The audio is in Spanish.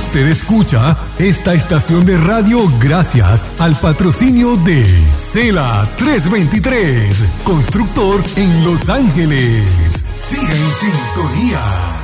Usted escucha esta estación de radio gracias al patrocinio de Cela 323, constructor en Los Ángeles. Siga en sintonía.